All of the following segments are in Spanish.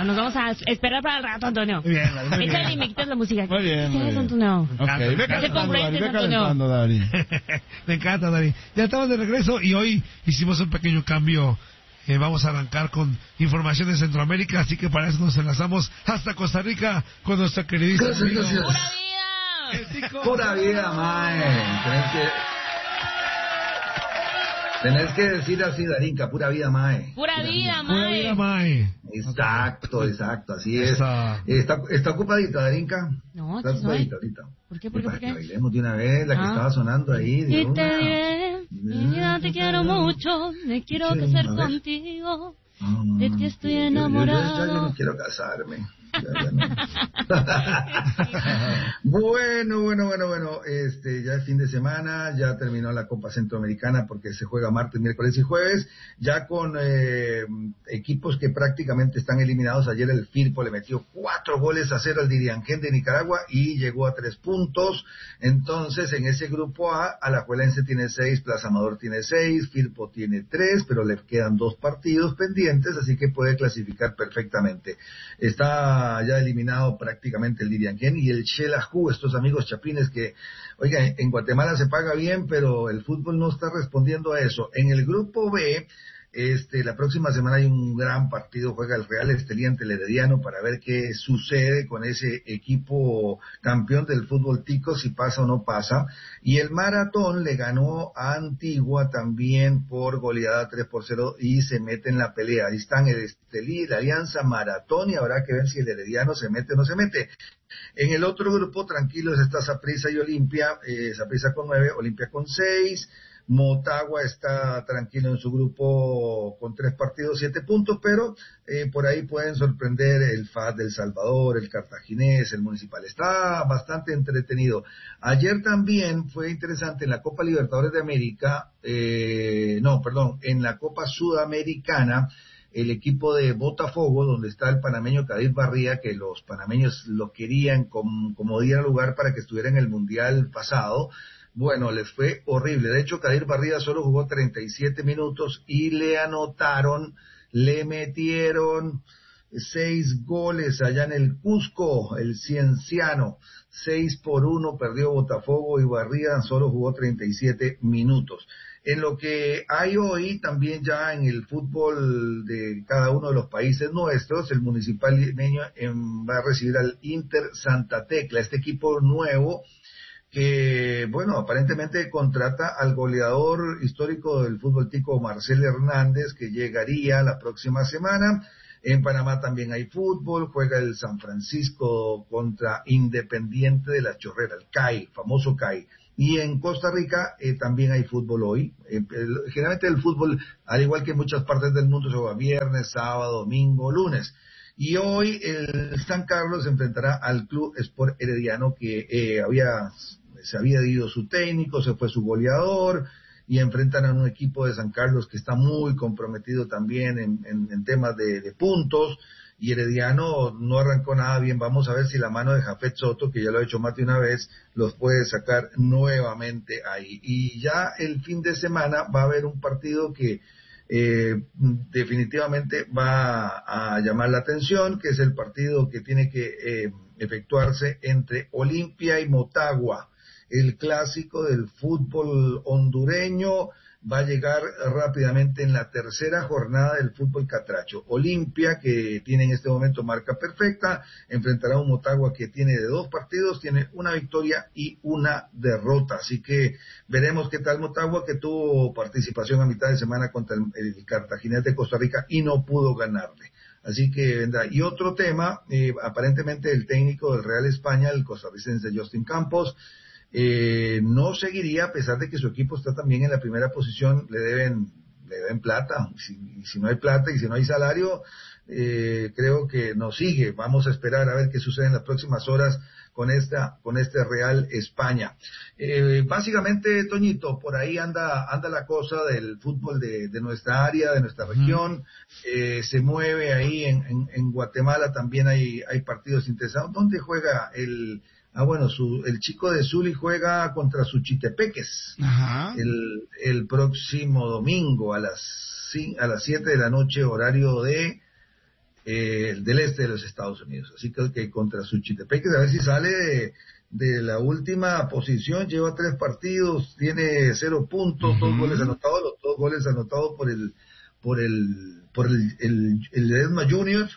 Nos vamos a esperar para el rato, Antonio. Muy bien, Échale y me quitas la música. Muy bien, muy bien. Antonio. Ok, ve calentando, Dari. Me encanta, Dari. Ya estamos de regreso y hoy hicimos un pequeño cambio. Vamos a arrancar con información de Centroamérica, así que para eso nos enlazamos hasta Costa Rica con nuestra queridísima amigo. ¡Pura vida! Pura vida, mae. Tenés que decir así, Darinka, pura vida, mae. ¡Pura vida, Pura vida, mae. Exacto, así es. ¿Está ocupadita, Darinka? No, ¿Está ocupadita ahorita? ¿Por qué? Para que bailemos de una vez, la que estaba sonando ahí. Y te diré, mi vida, te quiero mucho, me quiero casar contigo, de ti estoy enamorado. Yo no quiero casarme. Bueno, ya es fin de semana, ya terminó la Copa Centroamericana porque se juega martes, miércoles y jueves, ya con equipos que prácticamente están eliminados. Ayer el Firpo le metió 4-0 al Diriangén de Nicaragua y llegó a 3 puntos. Entonces, en ese grupo A, Alajuelense tiene 6, Plaza Amador tiene 6, Firpo tiene 3, pero le quedan 2 partidos pendientes, así que puede clasificar perfectamente. Está ya eliminado prácticamente el Diriangén y el Xelajú, estos amigos chapines que, oiga, en Guatemala se paga bien, pero el fútbol no está respondiendo a eso. En el grupo B, la próxima semana hay un gran partido, juega el Real Estelí ante el Herediano para ver qué sucede con ese equipo campeón del fútbol tico, si pasa o no pasa. Y el Maratón le ganó a Antigua también por goleada 3-0 y se mete en la pelea. Ahí están el Estelí, la Alianza, Maratón, y habrá que ver si el Herediano se mete o no se mete. En el otro grupo, tranquilos, está Saprissa y Olimpia, Saprissa con 9, Olimpia con 6, Motagua está tranquilo en su grupo con 3 partidos, 7 puntos, pero por ahí pueden sorprender el FAS del Salvador, el Cartaginés, el Municipal. Está bastante entretenido. Ayer también fue interesante en la Copa Libertadores de América, en la Copa Sudamericana, el equipo de Botafogo, donde está el panameño Kadir Barría, que los panameños lo querían como diera lugar para que estuviera en el Mundial pasado. Bueno, les fue horrible. De hecho, Kadir Barría solo jugó 37 minutos y le metieron 6 goles allá en el Cusco, el Cienciano. 6-1 perdió Botafogo y Barría solo jugó 37 minutos. En lo que hay hoy, también ya en el fútbol de cada uno de los países nuestros, el Municipal Limeño va a recibir al Inter Santa Tecla, este equipo nuevo que, bueno, aparentemente contrata al goleador histórico del fútbol tico, Marcel Hernández, que llegaría la próxima semana. En Panamá también hay fútbol, juega el San Francisco contra Independiente de la Chorrera, el CAI, famoso CAI. Y en Costa Rica también hay fútbol hoy. Generalmente el fútbol, al igual que en muchas partes del mundo, se juega viernes, sábado, domingo, lunes. Y hoy el San Carlos se enfrentará al Club Sport Herediano, que se había ido su técnico, se fue su goleador, y enfrentan a un equipo de San Carlos que está muy comprometido también en temas de puntos, y Herediano no arrancó nada bien. Vamos a ver si la mano de Jafet Soto, que ya lo ha hecho Mati una vez, los puede sacar nuevamente ahí. Y ya el fin de semana va a haber un partido que definitivamente va a llamar la atención, que es el partido que tiene que efectuarse entre Olimpia y Motagua. El clásico del fútbol hondureño va a llegar rápidamente en la tercera jornada del fútbol catracho. Olimpia, que tiene en este momento marca perfecta, enfrentará a un Motagua que tiene de 2 partidos, tiene una victoria y una derrota. Así que veremos qué tal Motagua, que tuvo participación a mitad de semana contra el Cartaginés de Costa Rica y no pudo ganarle. Así que vendrá. Y otro tema, aparentemente el técnico del Real España, el costarricense Justin Campos, no seguiría, a pesar de que su equipo está también en la primera posición. Le deben plata, si no hay plata y si no hay salario, creo que no sigue. Vamos a esperar a ver qué sucede en las próximas horas con este Real España. Básicamente, Toñito, por ahí anda la cosa del fútbol de nuestra área, de nuestra región. Se mueve ahí en Guatemala, también hay partidos interesantes. ¿Dónde juega el chico de Zuli juega contra Suchitepeques el próximo domingo a las 7 de la noche, horario de del este de los Estados Unidos. Así que contra Suchitepeques, a ver si sale de la última posición, lleva 3 partidos, tiene 0 puntos, 2 goles anotados, los 2 goles anotados por el Edma Junior,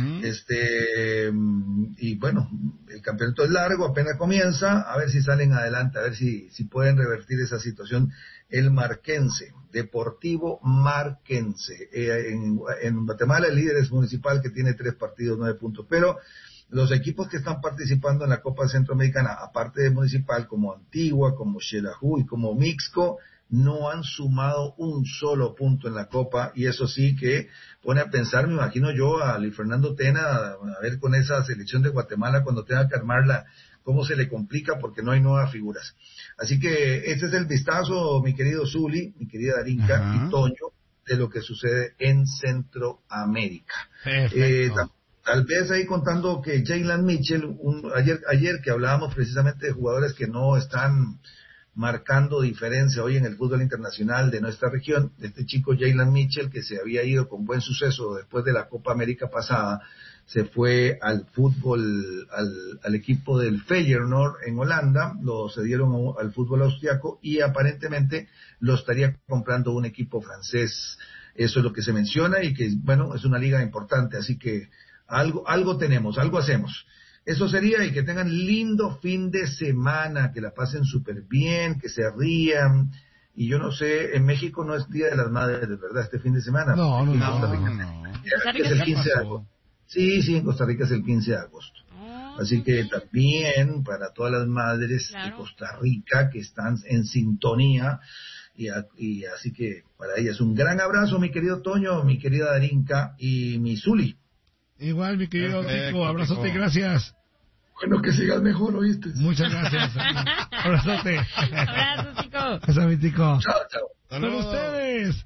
y bueno, el campeonato es largo, apenas comienza, a ver si salen adelante, a ver si pueden revertir esa situación. El Marquense, Deportivo Marquense, en Guatemala el líder es Municipal, que tiene 3 partidos, 9 puntos, pero los equipos que están participando en la Copa Centroamericana, aparte de Municipal, como Antigua, como Xelajú y como Mixco, no han sumado un solo punto en la Copa, y eso sí que pone a pensar, me imagino yo, a Luis Fernando Tena, a ver con esa selección de Guatemala cuando tenga que armarla, cómo se le complica porque no hay nuevas figuras. Así que este es el vistazo, mi querido Zuli, mi querida Darinka y Toño, de lo que sucede en Centroamérica. Tal vez ahí contando que Jalen Mitchell, ayer que hablábamos precisamente de jugadores que no están marcando diferencia hoy en el fútbol internacional de nuestra región, este chico Jalen Mitchell, que se había ido con buen suceso después de la Copa América pasada, se fue al fútbol, al equipo del Feyenoord en Holanda, lo cedieron al fútbol austriaco y aparentemente lo estaría comprando un equipo francés. Eso es lo que se menciona y que, bueno, es una liga importante, así que algo tenemos, algo hacemos. Eso sería, y que tengan lindo fin de semana, que la pasen súper bien, que se rían. Y yo no sé, en México no es Día de las Madres, ¿verdad? Este fin de semana. No. Es el 15 de agosto. Sí, en Costa Rica es el 15 de agosto. Así que también para todas las madres de Costa Rica que están en sintonía, y así que para ellas un gran abrazo, mi querido Toño, mi querida Darinka y mi Zuli. Igual, mi querido Tico, abrazote y gracias. Bueno, que sigas mejor, ¿oíste? Muchas gracias. Abrazote. Abrazo, Tico. Eso, mi Tico. Chao. Con ustedes,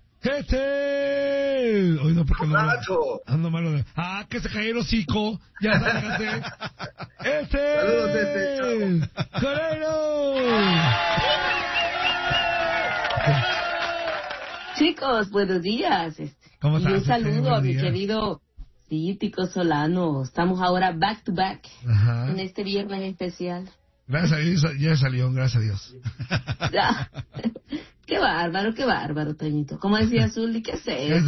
hoy no, porque ando malo. Que se cayó el hocico. Ya sálgase. Saludos, ¡Corero! Chicos, buenos días. ¿Cómo estás? Y un saludo a mi querido Tico Solano. Estamos ahora back to back en este viernes especial. Gracias a Dios, ya salió, gracias a Dios. Qué bárbaro, Toñito. Como decía Zuli, ¿qué es eso?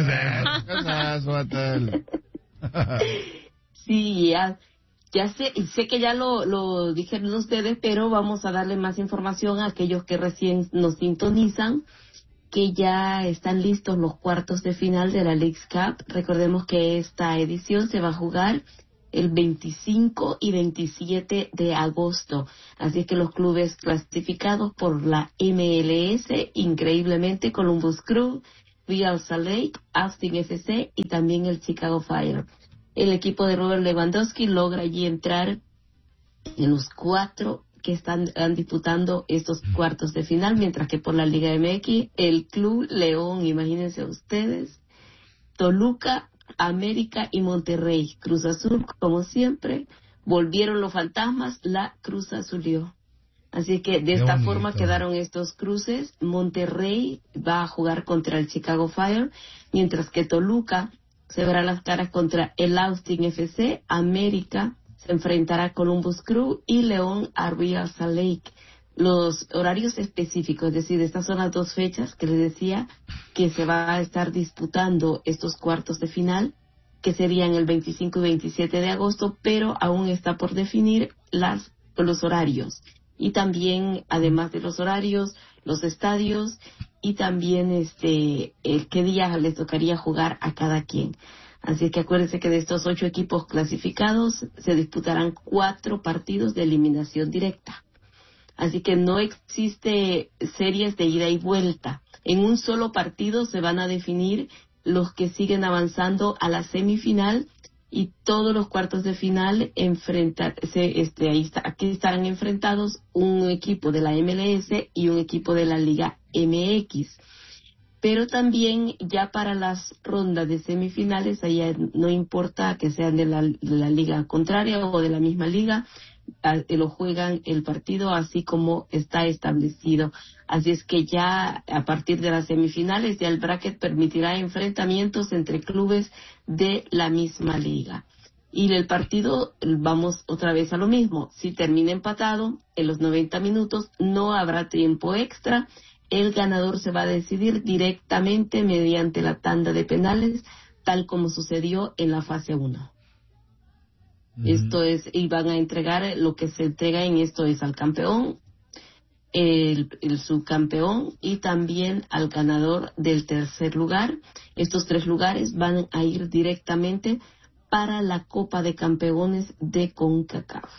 Sí, ya sé que ya lo dijeron ustedes, pero vamos a darle más información a aquellos que recién nos sintonizan, que ya están listos los cuartos de final de la Leagues Cup. Recordemos que esta edición se va a jugar el 25 y 27 de agosto. Así es que los clubes clasificados por la MLS, increíblemente, Columbus Crew, Real Salt Lake, Austin FC y también el Chicago Fire. El equipo de Robert Lewandowski logra allí entrar en los 4 que están disputando estos cuartos de final, mientras que por la Liga MX, el Club León, imagínense ustedes, Toluca, América y Monterrey. Cruz Azul, como siempre, volvieron los fantasmas, la Cruz Azulió. Así que de esta forma quedaron estos cruces. Monterrey va a jugar contra el Chicago Fire, mientras que Toluca se verá las caras contra el Austin FC, América se enfrentará a Columbus Crew y León a Real Salt Lake. Los horarios específicos, es decir, estas son las 2 fechas que les decía que se va a estar disputando estos cuartos de final, que serían el 25 y 27 de agosto, pero aún está por definir los horarios. Y también, además de los horarios, los estadios y también qué días les tocaría jugar a cada quien. Así que acuérdense que de estos 8 equipos clasificados se disputarán 4 partidos de eliminación directa. Así que no existe series de ida y vuelta. En un solo partido se van a definir los que siguen avanzando a la semifinal, y todos los cuartos de final aquí estarán enfrentados un equipo de la MLS y un equipo de la Liga MX. Pero también ya para las rondas de semifinales, allá no importa que sean de la liga contraria o de la misma liga, lo juegan el partido así como está establecido. Así es que ya a partir de las semifinales ya el bracket permitirá enfrentamientos entre clubes de la misma liga. Y el partido, vamos otra vez a lo mismo, si termina empatado en los 90 minutos no habrá tiempo extra, el ganador se va a decidir directamente mediante la tanda de penales, tal como sucedió en la fase 1. Esto es, y van a entregar lo que se entrega en esto es al campeón, el subcampeón y también al ganador del tercer lugar. Estos 3 lugares van a ir directamente para la Copa de Campeones de CONCACAF.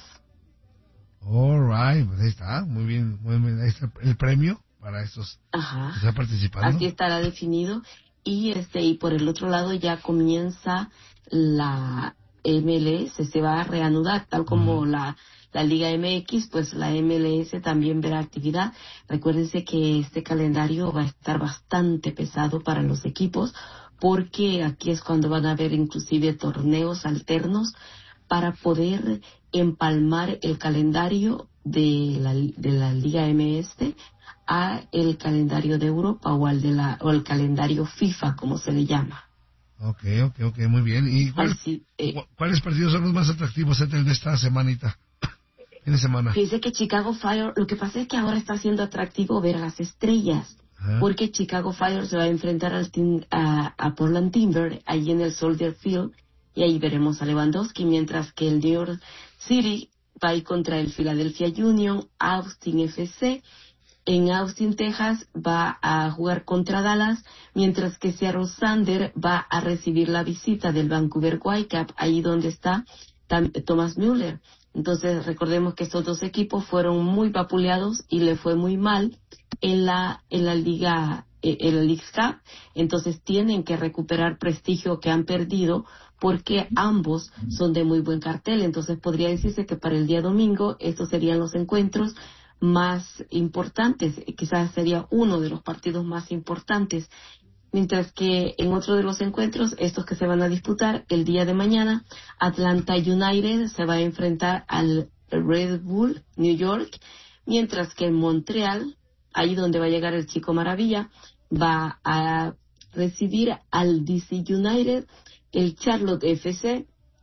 All right, pues ahí está, muy bien, ahí está el premio para estos que están participando. Así estará definido y y por el otro lado ya comienza la MLS, se va a reanudar tal como la Liga MX, pues la MLS también verá actividad. Recuérdense que este calendario va a estar bastante pesado para los equipos porque aquí es cuando van a haber inclusive torneos alternos para poder empalmar el calendario de la Liga MS a el calendario de Europa o el calendario FIFA, como se le llama. Ok, muy bien. ¿Y cuáles partidos son los más atractivos de esta semanita? ¿En semana? Fíjese que Chicago Fire, lo que pasa es que ahora está siendo atractivo ver a las estrellas, porque Chicago Fire se va a enfrentar a Portland Timber allí en el Soldier Field, y ahí veremos a Lewandowski, mientras que el New York City va a ir contra el Philadelphia Union, Austin FC. En Austin, Texas, va a jugar contra Dallas, mientras que Seattle Sander va a recibir la visita del Vancouver Whitecaps, ahí donde está Thomas Müller. Entonces, recordemos que estos 2 equipos fueron muy vapuleados y le fue muy mal en la Liga, en la Leagues Cup. Entonces, tienen que recuperar prestigio que han perdido porque ambos son de muy buen cartel. Entonces, podría decirse que para el día domingo estos serían los encuentros más importantes, quizás sería uno de los partidos más importantes, mientras que en otro de los encuentros, estos que se van a disputar el día de mañana, Atlanta United se va a enfrentar al Red Bull New York, mientras que en Montreal, ahí donde va a llegar el Chico Maravilla, va a recibir al DC United, el Charlotte FC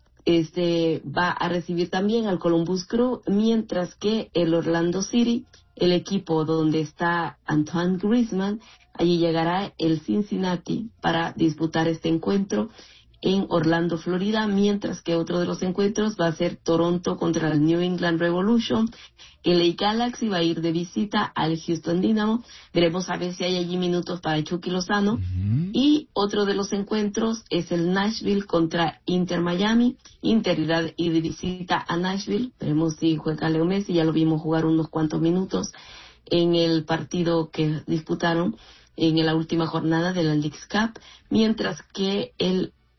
va a recibir también al Columbus Crew, mientras que el Orlando City, el equipo donde está Antoine Griezmann, allí llegará el Cincinnati para disputar este encuentro en Orlando, Florida, mientras que otro de los encuentros va a ser Toronto contra el New England Revolution. El LA Galaxy va a ir de visita al Houston Dynamo. Veremos a ver si hay allí minutos para Chucky Lozano. Y otro de los encuentros es el Nashville contra Inter Miami. Inter irá y de visita a Nashville. Veremos si juega Leo Messi. Ya lo vimos jugar unos cuantos minutos en el partido que disputaron en la última jornada de la Leagues Cup, mientras que el